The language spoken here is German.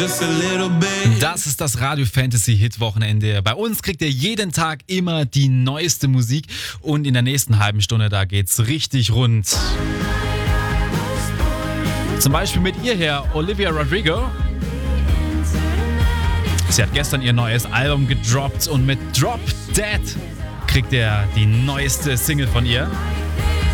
Das ist das Radio Fantasy Hit Wochenende. Bei uns kriegt ihr jeden Tag immer die neueste Musik und in der nächsten halben Stunde, da geht's richtig rund. Zum Beispiel mit ihr her, Olivia Rodrigo. Sie hat gestern ihr neues Album gedroppt und mit Drop Dead kriegt ihr die neueste Single von ihr.